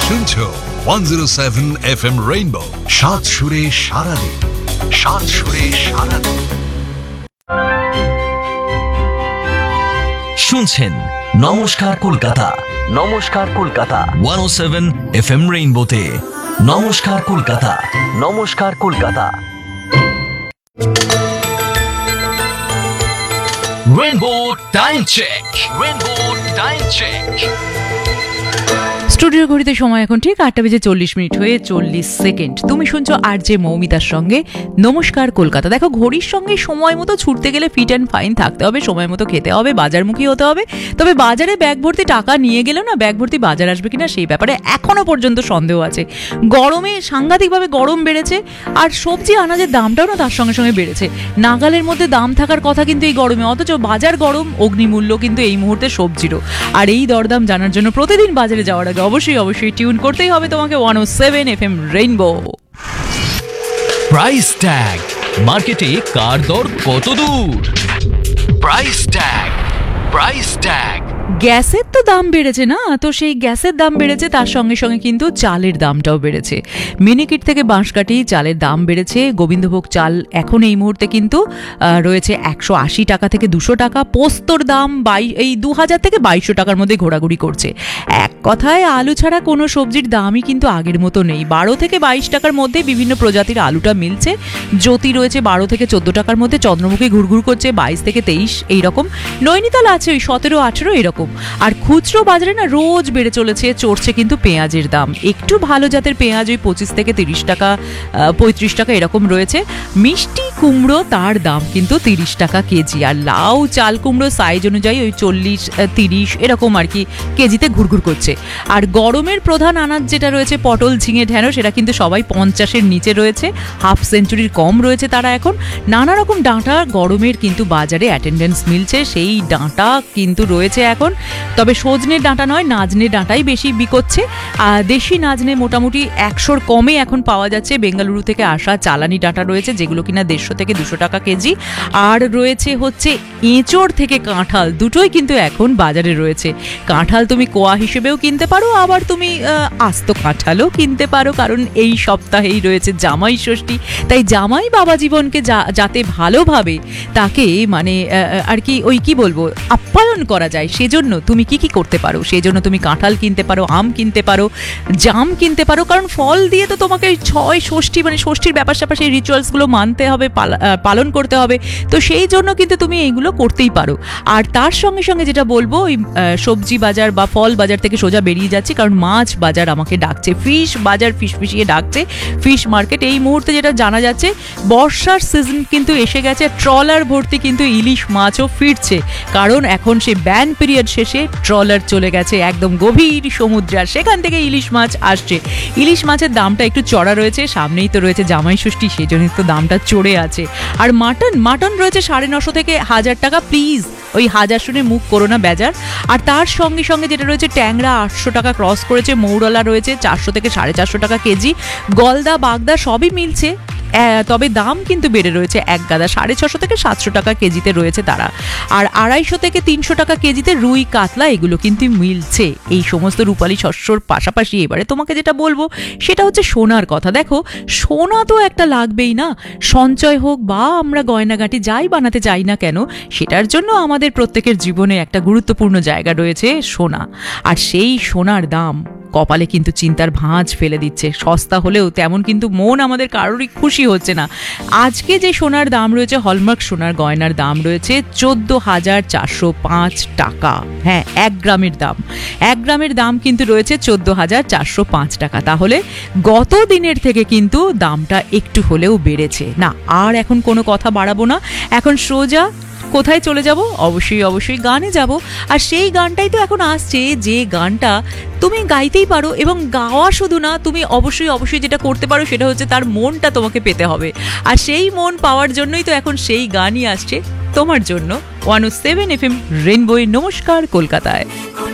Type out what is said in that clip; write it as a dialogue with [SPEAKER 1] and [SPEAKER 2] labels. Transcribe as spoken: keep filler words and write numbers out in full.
[SPEAKER 1] শুনছো one zero seven F M rainbow, সাত সুরে সারাদিন, সাত সুরে সারাদিন।
[SPEAKER 2] শুনছেন নমস্কার কলকাতা, নমস্কার কলকাতা ওয়ান ও সেভেন এফ এম রেইনবোতে। নমস্কার কলকাতা, নমস্কার Kolkata. Rainbow time check, rainbow time check.
[SPEAKER 3] Studio ঘড়িতে সময় এখন ঠিক আটটা বেজে চল্লিশ মিনিট হয়ে চল্লিশ সেকেন্ড। তুমি শুনছো আর যে মৌমিতার সঙ্গে নমস্কার কলকাতা। দেখো, ঘড়ির সঙ্গে সময় মতো ছুটতে গেলে ফিট অ্যান্ড ফাইন থাকতে হবে, সময় মতো খেতে হবে, বাজারমুখী হতে হবে। তবে বাজারে ব্যাগ ভর্তি টাকা নিয়ে গেলেও না ব্যাগ ভর্তি বাজার আসবে কিনা সেই ব্যাপারে এখনো পর্যন্ত সন্দেহ আছে। গরমে সাংঘাতিকভাবে গরম বেড়েছে, আর সবজি আনাজের দামটাও না তার সঙ্গে সঙ্গে বেড়েছে। নাগালের মধ্যে দাম থাকার কথা কিন্তু এই গরমে, অথচ বাজার গরম, অগ্নিমূল্য কিন্তু এই মুহূর্তে সবজিরও। আর এই দরদাম জানার জন্য প্রতিদিন বাজারে যাওয়ার আগে অবশ্যই অবশ্যই টিউন করতেই হবে তোমাকে ওয়ান ও seven F M rainbow.
[SPEAKER 2] Price tag, মার্কেটে কার দর কত দূর? Price tag, price tag.
[SPEAKER 3] গ্যাসের তো দাম বেড়েছে না, তো সেই গ্যাসের দাম বেড়েছে, তার সঙ্গে সঙ্গে কিন্তু চালের দামটাও বেড়েছে। মিনিকিট থেকে বাঁশকাঠি চালের দাম বেড়েছে। গোবিন্দভোগ চাল এখন এই মুহূর্তে কিন্তু রয়েছে একশো আশি টাকা থেকে দুশো টাকা। পোস্তর দাম বাই এই দু হাজার থেকে বাইশশো টাকার মধ্যে ঘোরাঘুরি করছে। এক কথায় আলু ছাড়া কোনো সবজির দামই কিন্তু আগের মতো নেই। বারো থেকে বাইশ টাকার মধ্যে বিভিন্ন প্রজাতির আলুটা মিলছে। জ্যোতি রয়েছে বারো থেকে চোদ্দো টাকার মধ্যে, চন্দ্রমুখী ঘুরঘুর করছে বাইশ থেকে তেইশ এইরকম, নৈনিতাল আছে ওই সতেরো আঠেরো এরকম। আর খুচরো বাজারে না রোজ বেড়ে চলেছে, চড়ছে কিন্তু পেঁয়াজের দাম। একটু ভালো জাতের পেঁয়াজ ওই পঁচিশ থেকে তিরিশ টাকা, পঁয়ত্রিশ টাকা এরকম রয়েছে। মিষ্টি কুমড়ো তার দাম কিন্তু তিরিশ টাকা কেজি। আর লাউ চাল কুমড়ো সাইজ অনুযায়ী ওই চল্লিশ তিরিশ এরকম আর কি কেজিতে ঘুরঘুর করছে। আর গরমের প্রধান আনাজ যেটা রয়েছে পটল ঝিঙে ঢ্যাঁড়স, সেটা কিন্তু সবাই পঞ্চাশের নিচে রয়েছে, হাফ সেঞ্চুরির কম রয়েছে তারা এখন। নানা রকম ডাঁটা গরমের কিন্তু বাজারে অ্যাটেন্ডেন্স মিলছে, সেই ডাঁটা কিন্তু রয়েছে এখন। তবে সজনের ডাঁটা নয়, নাজনের ডাঁটাই বেশি বিকোচ্ছে। আর দেশি নাজনে মোটামুটি একশোর কমে এখন পাওয়া যাচ্ছে। বেঙ্গালুরু থেকে আসা চালানি ডাঁটা রয়েছে, যেগুলো কিনা দেড়শো থেকে দুশো টাকা কেজি। আর রয়েছে হচ্ছে এঁচোড় থেকে কাঁঠাল, দুটোই কিন্তু এখন বাজারে রয়েছে। কাঁঠাল তুমি কোয়া হিসেবেও কিনতে পারো, আবার তুমি আস্ত কাঁঠালও কিনতে পারো, কারণ এই সপ্তাহেই রয়েছে জামাই ষষ্ঠী। তাই জামাই বাবা জীবনকে যাতে ভালোভাবে তাকে মানে আর কি ওই কি বলবো আপ্যায়ন করা যায়, সেজন্য তুমি কি কি করতে পারো? সেজন্য তুমি কাঁঠাল কিনতে পারো, আম কিনতে পারো, জাম কিনতে পারো, কারণ ফল দিয়ে তো তোমাকে ছয় ষষ্ঠী মানে ষষ্ঠীর ব্যাপার স্যাপার সেই রিচুয়ালসগুলো মানতে হবে, পালন করতে হবে। তো সেই জন্য কিন্তু তুমি এইগুলো করতেই পারো। আর তার সঙ্গে সঙ্গে যেটা বলবো, ওই সবজি বাজার বা ফল বাজার থেকে সোজা বেরিয়ে যাচ্ছি, কারণ মাছ বাজার আমাকে ডাকছে, ফিশ বাজার ফিশ ফিশিয়ে ডাকছে, ফিশ মার্কেট। এই মুহূর্তে যেটা জানা যাচ্ছে, বর্ষার সিজন কিন্তু এসে গেছে, ট্রলার ভর্তি কিন্তু ইলিশ মাছও ফিরছে, কারণ এখন সে ব্যান পিরিয়ড শেষে ট্রলার চলে গেছে একদম গভীর সমুদ্রে, আর সেখান থেকে ইলিশ মাছ আসছে। ইলিশ মাছের দামটা একটু চড়া রয়েছে, সামনেই তো রয়েছে জামাই ষষ্ঠী, সেই জন্যই তো দামটা চড়ে আছে। আর মাটন মাটন রয়েছে সাড়ে নশো থেকে হাজার টাকা। প্লিজ ওই হাজার শুনে মুখ করো না বেজার। আর তার সঙ্গে সঙ্গে যেটা রয়েছে, ট্যাংরা আটশো টাকা ক্রস করেছে, মৌরলা রয়েছে চারশো থেকে সাড়ে চারশো টাকা কেজি, গলদা বাগদা সবই মিলছে, তবে দাম কিন্তু বেড়ে রয়েছে। এক গাদা সাড়ে ছশো থেকে সাতশো টাকা কেজিতে রয়েছে তারা। আর আড়াইশো থেকে তিনশো টাকা কেজিতে রুই কাতলা এগুলো কিন্তু মিলছে। এই সমস্ত রূপালী শস্যর পাশাপাশি এবারে তোমাকে যেটা বলবো সেটা হচ্ছে সোনার কথা। দেখো, সোনা তো একটা লাগবেই না, সঞ্চয় হোক বা আমরা গয়নাগাটি যাই বানাতে চাই না কেন, সেটার জন্য আমাদের প্রত্যেকের জীবনে একটা গুরুত্বপূর্ণ জায়গা রয়েছে সোনা। আর সেই সোনার দাম কপালে কিন্তু চিন্তার ভাঁজ ফেলে দিচ্ছে। সস্তা হলেও তেমন কিন্তু মন আমাদের কারোরই খুশি হচ্ছে না। আজকে যে সোনার দাম রয়েছে, হলমার্ক সোনার গয়নার দাম রয়েছে চোদ্দ হাজার চারশো পাঁচ টাকা। হ্যাঁ, এক গ্রামের দাম এক গ্রামের দাম কিন্তু রয়েছে চোদ্দ হাজার চারশো পাঁচ টাকা। তাহলে গত দিনের থেকে কিন্তু দামটা একটু হলেও বেড়েছে। না, আর এখন কোনো কথা বাড়াবো না, এখন সোজা কোথায় চলে যাব? অবশ্যই অবশ্যই গানে যাব। আর সেই গানটাই তো এখন আসছে, যে গানটা তুমি গাইতেই পারো, এবং গাওয়া শুধু না, তুমি অবশ্যই অবশ্যই যেটা করতে পারো সেটা হচ্ছে তার মনটা তোমাকে পেতে হবে। আর সেই মন পাওয়ার জন্যই তো এখন সেই গানই আসছে তোমার জন্য ওয়ান ও সেভেন এফ এম রেইনবো নমস্কার কলকাতায়।